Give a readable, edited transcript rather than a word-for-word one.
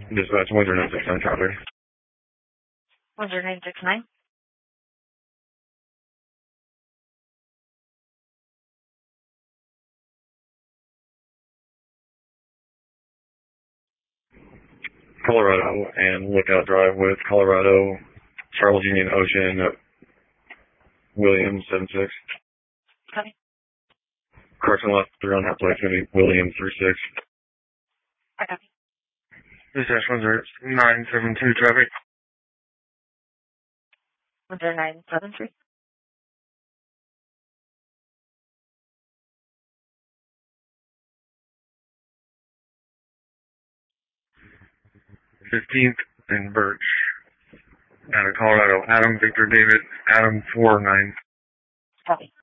Dispatch 10969 traffic. 10969. Colorado and Lookout Drive with Colorado, Charles Union Ocean, Williams 76. Copy. Carson left 3 on half plate, going to be Williams 36. I copy. Dispatch 10972 traffic. 10973. 15th and Birch. Out of Colorado, Adam Victor David, Adam 49. Copy.